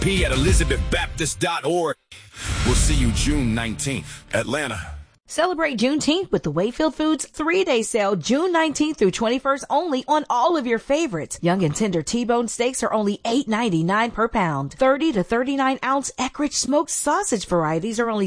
at elizabethbaptist.org. We'll see you June 19th, Atlanta. Celebrate Juneteenth with the Wayfield Foods 3-day sale June 19th through 21st only on all of your favorites. Young and tender T-bone steaks are only $8.99 per pound. 30 to 39 ounce Eckrich smoked sausage varieties are only